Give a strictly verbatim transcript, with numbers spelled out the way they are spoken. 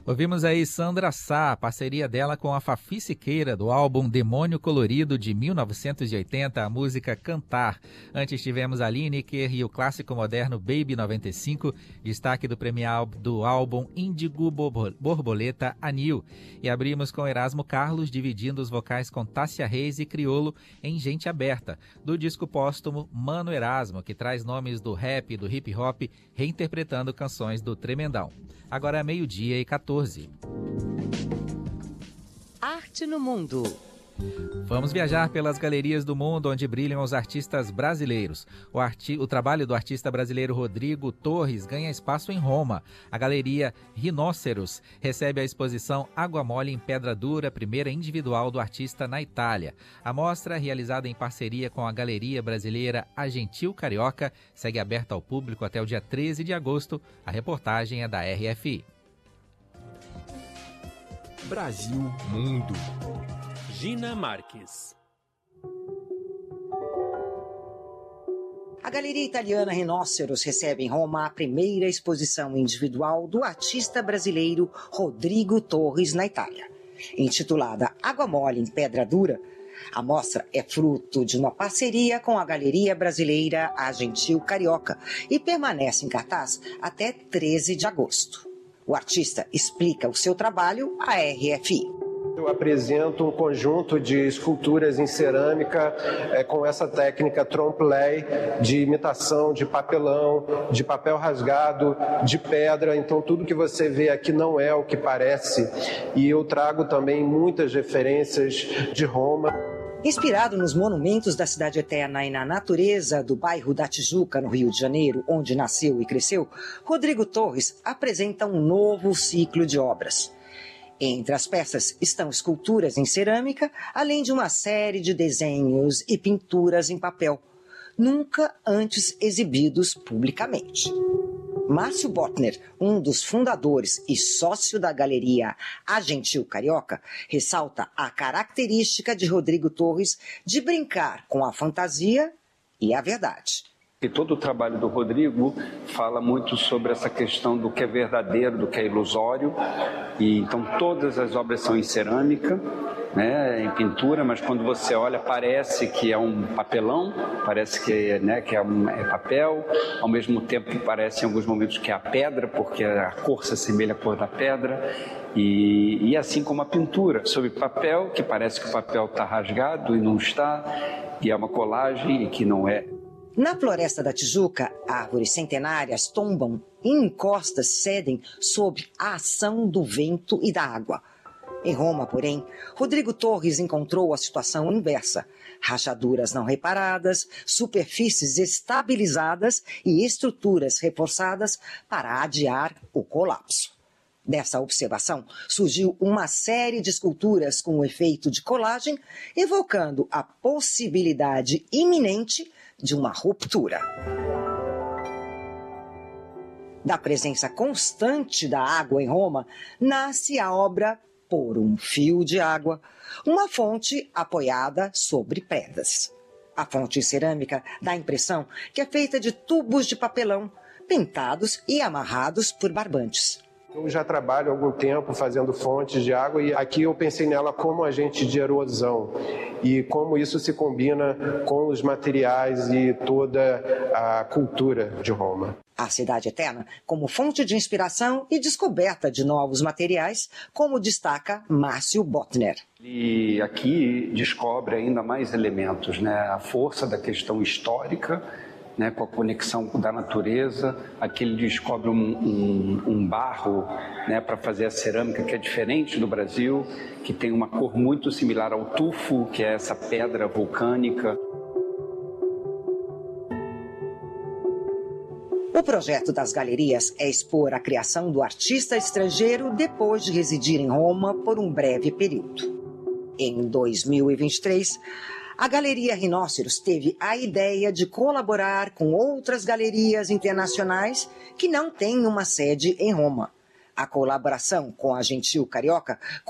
Ouvimos aí Sandra Sá, a parceria dela com a Fafi Siqueira, do álbum Demônio Colorido, de mil novecentos e oitenta, a música Cantar. Antes tivemos a Lineker e o clássico moderno Baby noventa e cinco, destaque do premial do álbum Índigo Borboleta Anil. E abrimos com Erasmo Carlos, dividindo os vocais com Tássia Reis e Criolo em Gente Aberta, do disco póstumo Mano Erasmo, que traz nomes do rap e do hip hop, reinterpretando canções do Tremendão. Agora é meio-dia e quatorze. Arte no Mundo. Vamos viajar pelas galerias do mundo onde brilham os artistas brasileiros. O, arti... o trabalho do artista brasileiro Rodrigo Torres ganha espaço em Roma. A galeria Rinóceros recebe a exposição Água Mole em Pedra Dura, primeira individual do artista na Itália. A mostra, realizada em parceria com a galeria brasileira A Gentil Carioca, segue aberta ao público até o dia treze de agosto. A reportagem é da R F I. Brasil Mundo. Gina Marques. A galeria italiana Rinóceros recebe em Roma a primeira exposição individual do artista brasileiro Rodrigo Torres na Itália. Intitulada Água Mole em Pedra Dura, a mostra é fruto de uma parceria com a galeria brasileira A Gentil Carioca e permanece em cartaz até treze de agosto. O artista explica o seu trabalho à R F I. Eu apresento um conjunto de esculturas em cerâmica é, com essa técnica trompe-l'œil de imitação de papelão, de papel rasgado, de pedra. Então tudo que você vê aqui não é o que parece. E eu trago também muitas referências de Roma. Inspirado nos monumentos da Cidade Eterna e na natureza do bairro da Tijuca, no Rio de Janeiro, onde nasceu e cresceu, Rodrigo Torres apresenta um novo ciclo de obras. Entre as peças estão esculturas em cerâmica, além de uma série de desenhos e pinturas em papel, nunca antes exibidos publicamente. Márcio Botner, um dos fundadores e sócio da galeria A Gentil Carioca, ressalta a característica de Rodrigo Torres de brincar com a fantasia e a verdade. E todo o trabalho do Rodrigo fala muito sobre essa questão do que é verdadeiro, do que é ilusório. E então todas as obras são em cerâmica, né, em pintura, mas quando você olha parece que é um papelão, parece que, né, que é, um, é papel, ao mesmo tempo parece em alguns momentos que é a pedra, porque a cor se assemelha à cor da pedra. E, e assim como a pintura, sobre papel, que parece que o papel está rasgado e não está, e é uma colagem e que não é. Na Floresta da Tijuca, árvores centenárias tombam e encostas cedem sob a ação do vento e da água. Em Roma, porém, Rodrigo Torres encontrou a situação inversa. Rachaduras não reparadas, superfícies estabilizadas e estruturas reforçadas para adiar o colapso. Dessa observação, surgiu uma série de esculturas com o efeito de colagem, evocando a possibilidade iminente de uma ruptura. Da presença constante da água em Roma, nasce a obra Por um Fio de Água, uma fonte apoiada sobre pedras. A fonte em cerâmica dá a impressão que é feita de tubos de papelão, pintados e amarrados por barbantes. Eu já trabalho há algum tempo fazendo fontes de água e aqui eu pensei nela como agente de erosão e como isso se combina com os materiais e toda a cultura de Roma. A Cidade Eterna como fonte de inspiração e descoberta de novos materiais, como destaca Márcio Botner. E aqui descobre ainda mais elementos, né? A força da questão histórica, né, com a conexão da natureza. Aqui ele descobre um, um, um barro, né, para fazer a cerâmica que é diferente do Brasil, que tem uma cor muito similar ao tufo, que é essa pedra vulcânica. O projeto das galerias é expor a criação do artista estrangeiro depois de residir em Roma por um breve período. Em dois mil e vinte e três, a Galeria Rinóceros teve a ideia de colaborar com outras galerias internacionais que não têm uma sede em Roma. A colaboração com a Gentil Carioca